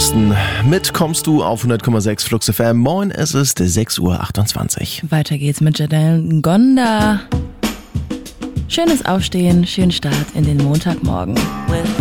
Houston mit Kommst du auf 100,6 Flux FM. Moin, es ist 6:28 Uhr. Weiter geht's mit Janelle Ngonda. Schönes Aufstehen, schönen Start in den Montagmorgen.